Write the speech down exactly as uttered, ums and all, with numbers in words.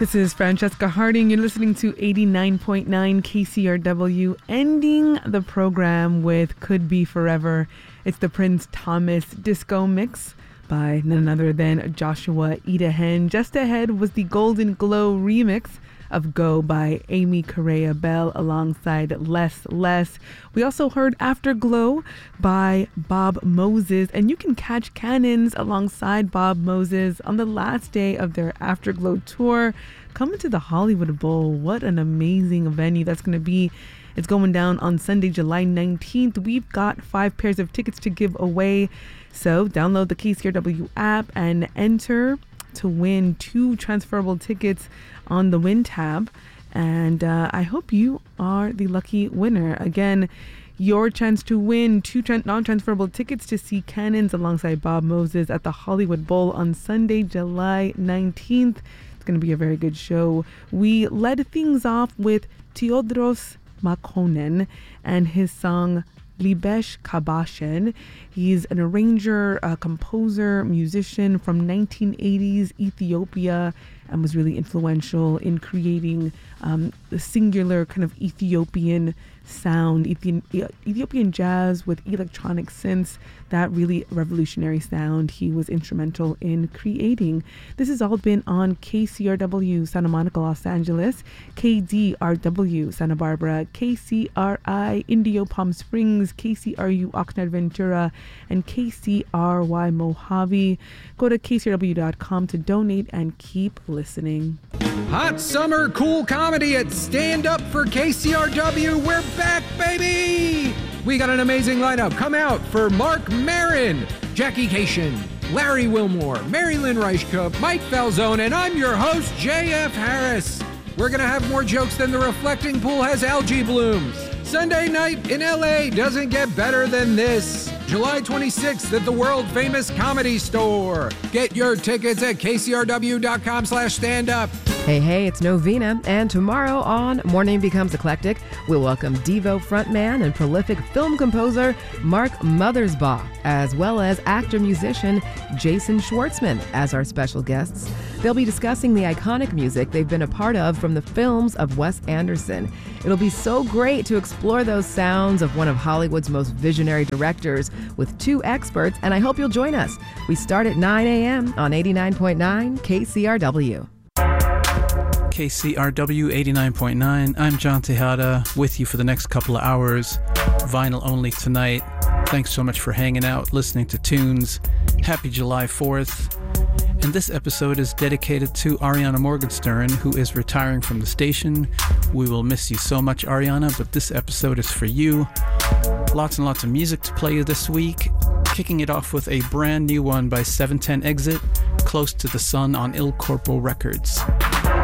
This is Francesca Harding. You're listening to eighty-nine point nine K C R W, ending the program with Could Be Forever. It's the Prince Thomas disco mix by none other than Joshua Idahen. Just ahead was the Golden Glow remix of Go by Amy Correa Bell alongside Les Les. We also heard Afterglow by Bob Moses, and you can catch Cannons alongside Bob Moses on the last day of their Afterglow tour coming to the Hollywood Bowl. What an amazing venue that's going to be. It's going down on Sunday, July nineteenth. We've got five pairs of tickets to give away, so download the K C R W app and enter to win two transferable tickets on the win tab. And uh, I hope you are the lucky winner. Again, your chance to win two tra- non-transferable tickets to see Cannons alongside Bob Moses at the Hollywood Bowl on Sunday, July nineteenth. It's going to be a very good show. We led things off with Teodros Makonnen and his song Libesh Kabashen. He's an arranger, a composer, musician from nineteen eighties Ethiopia, and was really influential in creating um, the singular kind of Ethiopian sound, Ethi- Ethiopian jazz with electronic synths, that really revolutionary sound he was instrumental in creating. This has all been on K C R W Santa Monica, Los Angeles, K D R W Santa Barbara, K C R I Indio Palm Springs, K C R U Oxnard Ventura, and K C R Y Mojave. Go to K C R W dot com to donate and keep listening. Hot summer cool comedy at Stand Up for K C R W. We're back, baby! We got an amazing lineup. Come out for Mark Maron, Jackie Cation, Larry Wilmore, Mary Lynn Reichkup, Mike Falzone, and I'm your host, J F Harris. We're gonna have more jokes than the reflecting pool has algae blooms. Sunday night in L A doesn't get better than this. July twenty-sixth at the world-famous Comedy Store. Get your tickets at K C R W dot com slash stand up. Hey, hey, it's Novena, and tomorrow on Morning Becomes Eclectic, we'll welcome Devo frontman and prolific film composer Mark Mothersbaugh, as well as actor-musician Jason Schwartzman as our special guests. They'll be discussing the iconic music they've been a part of from the films of Wes Anderson. It'll be so great to explore those sounds of one of Hollywood's most visionary directors with two experts, and I hope you'll join us. We start at nine a.m. on eighty-nine point nine K C R W. K C R W eighty-nine point nine. I'm John Tejada with you for the next couple of hours. Vinyl only tonight. Thanks so much for hanging out, listening to tunes. Happy July fourth. And this episode is dedicated to Ariana Morgenstern, who is retiring from the station. We will miss you so much, Ariana, but this episode is for you. Lots and lots of music to play this week. Kicking it off with a brand new one by seven ten Exit, Close to the Sun on Il Corpo Records.